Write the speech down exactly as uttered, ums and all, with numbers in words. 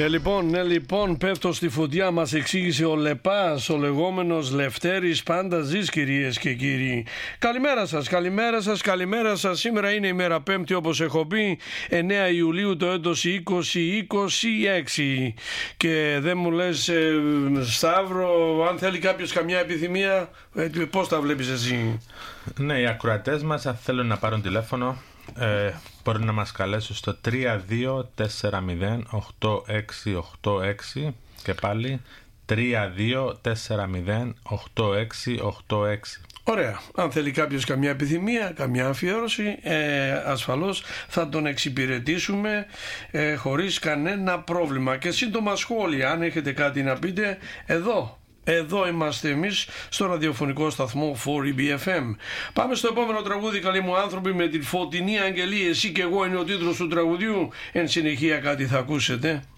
Ναι λοιπόν, ναι λοιπόν, πέφτω στη φωτιά, μας εξήγησε ο Λεπάς, ο λεγόμενος Λευτέρης πάντα ζεις, κυρίες και κύριοι. Καλημέρα σας, καλημέρα σας, καλημέρα σας. Σήμερα είναι η μέρα Πέμπτη, όπως έχω πει, εννέα Ιουλίου το έτος είκοσι είκοσι έξι. Και δεν μου λες, ε, Σταύρο, αν θέλει κάποιος καμιά επιθυμία, ε, πώς τα βλέπεις εσύ? Ναι, οι ακροατές μας, αν θέλουν να πάρουν τηλέφωνο, ε, μπορούν να μας καλέσουν στο τρία δύο τέσσερα μηδέν οκτώ έξι οκτώ έξι και πάλι τρία δύο τέσσερα μηδέν οκτώ έξι οκτώ έξι. Ωραία. Αν θέλει κάποιος καμιά επιθυμία, καμιά αφιέρωση, ε, ασφαλώς θα τον εξυπηρετήσουμε ε, χωρίς κανένα πρόβλημα. Και σύντομα σχόλια, αν έχετε κάτι να πείτε, εδώ. Εδώ είμαστε εμείς στο ραδιοφωνικό σταθμό φορ ι μπι εφ εμ. Πάμε στο επόμενο τραγούδι, καλοί μου άνθρωποι, με την Φωτεινή Αγγελή. Εσύ και εγώ είναι ο τίτλος του τραγουδιού. Εν συνεχεία κάτι θα ακούσετε.